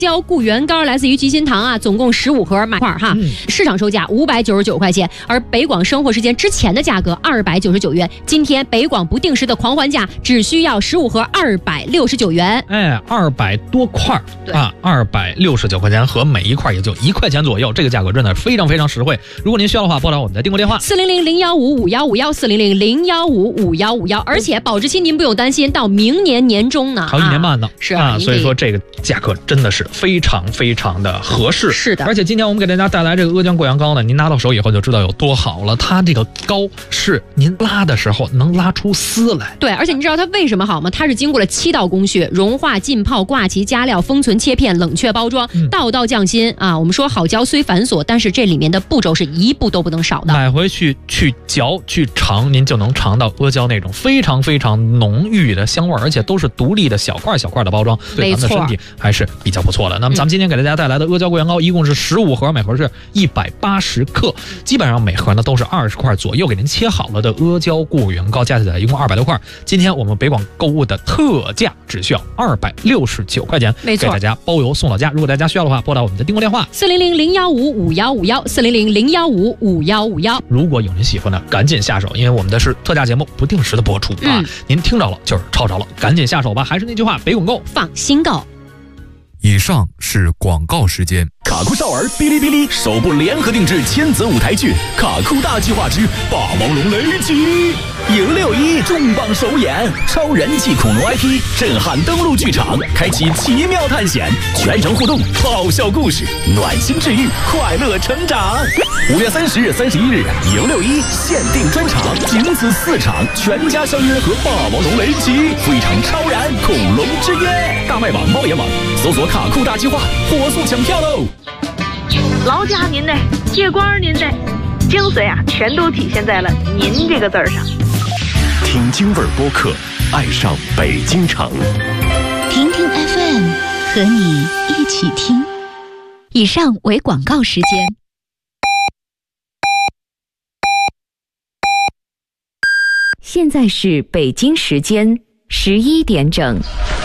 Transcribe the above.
胶固元膏来自于吉心堂啊，总共15盒买块哈，市场售价599块钱，而北广生活时间之前的价格299元，今天北广不定时的狂欢价只需要15盒269元。 哎，200多块啊，269块钱和每一块也就1块钱左右，这个价格真的非常非常实惠。如果您需要的话，拨打我们的订购电话400-015-5151，400-015-5151，而且保质期您不用担心，到明年年中呢， 还有1年半呢。 是啊， 所以说这个价格真的是非常非常的合适。 是的， 而且今天我们给大家带来这个阿胶过阳膏呢，您拿到手以后就知道有多好了。它这个膏是您拉的时候能拉出丝来。 对，而且你知道它为什么好吗？它是经过了7道工序：融化、浸泡、挂起、加料、封存、切片、冷却包装，道道匠心啊！我们说好胶虽繁琐，但是这里面的步骤是一步都不能少的。 买回去去嚼去尝，您就能尝到阿胶那种非常非常浓郁的香味，而且都是独立的小块小块的包装，对咱们的身体还是比较不错的。那么咱们今天给大家带来的阿胶过阳膏一共是15盒，每盒是180克，基本上每盒呢都是20块左右给您切好了的阿胶过阳膏，加起来一共200多块。今天我们北广购物的特价只需要269块钱， 没错， 给大家包邮送到家。如果大家需要的话，拨打我们的订购电话 400-015-5151，400-015-5151。 如果有您喜欢的，赶紧下手，因为我们的是特价节目，不定时的播出啊。您听着了就是抄着了，赶紧下手吧。还是那句话，北广购放心购。 以上是广告时间。 卡酷少儿哔哩哔哩首部联合定制千子舞台剧《卡酷大计划之霸王龙雷击》，迎6·1重磅首演，超人气恐龙 IP 震撼登陆剧场，开启奇妙探险，全程互动，爆笑故事，暖心治愈，快乐成长。5月30日、31日，迎6·1限定专场，仅此4场，全家相约和霸王龙雷击，赴一场超燃恐龙之约。大麦网、猫眼网搜索卡酷大计划，火速抢票喽！ 劳驾您的，借光您的，精髓啊，全都体现在了“您”这个字上。 听京味播客，爱上北京城。 听听 FM， 和你一起听。以上为广告时间。现在是北京时间11点整。